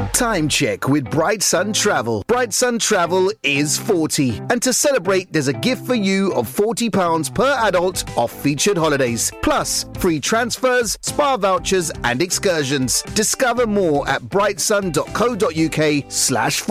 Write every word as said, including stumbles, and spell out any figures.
Time check with Bright Sun Travel. Bright Sun Travel is forty. And to celebrate, there's a gift for you of forty pounds per adult off featured holidays. Plus, free transfers, spa vouchers and excursions. Discover more at brightsun.co.uk slash